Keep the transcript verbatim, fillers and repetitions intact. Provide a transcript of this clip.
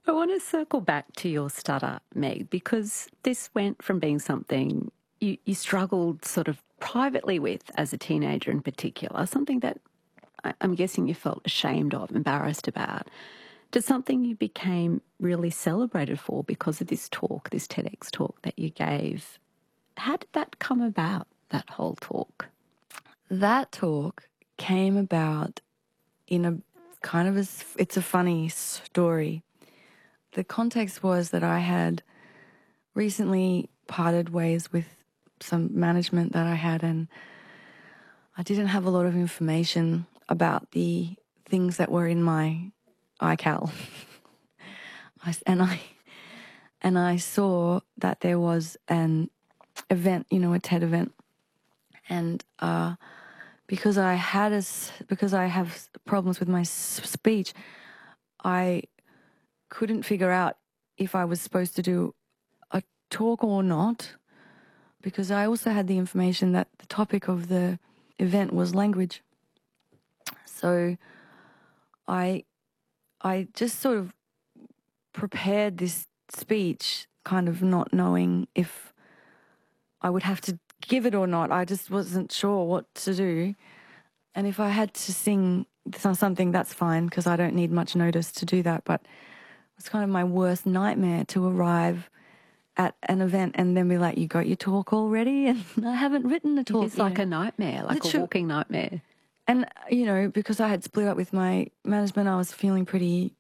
I want to circle back to your stutter, Meg, because this went from being something you, you struggled sort of privately with as a teenager in particular, something that I- I'm guessing you felt ashamed of, embarrassed about, to something you became really celebrated for because of this talk, this TEDx talk that you gave. How did that come about, that whole talk? That talk came about in a kind of a, it's a funny story. The context was that I had recently parted ways with some management that I had, and I didn't have a lot of information about the things that were in my I C A L. I, and I and I saw that there was an event, you know, a TED event, and uh, because I had a, because I have problems with my speech, I couldn't figure out if I was supposed to do a talk or not, because I also had the information that the topic of the event was language. So I I just sort of prepared this speech kind of not knowing if I would have to give it or not. I just wasn't sure what to do. And if I had to sing something, that's fine, because I don't need much notice to do that. But it's kind of my worst nightmare to arrive at an event and then be like, you got your talk already? And I haven't written a talk. It's like know. a nightmare, like Literally. a walking nightmare. And, you know, because I had split up with my management, I was feeling pretty